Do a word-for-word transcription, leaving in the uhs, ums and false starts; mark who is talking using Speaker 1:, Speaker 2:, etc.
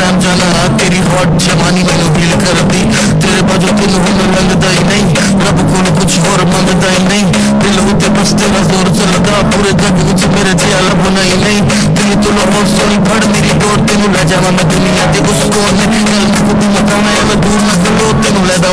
Speaker 1: नाम जाना तेरी हॉट जवानी मैनू हील कर दी तेरे बाजू तेन हुन लंघदा ही नहीं रब कोल कुछ होर मंगदा ही नहीं दिल उत्ते बस तेरा जोर चलदा पूरे जग विच मेरे जिहा लभना ही नहीं दिल तो लाहौर सोनी फड़ मेरी डोर तेनू ले जावा मैं दुनिया दे उस कोने गल खुद मकाना है मैं दूर ना खलो तेनू ले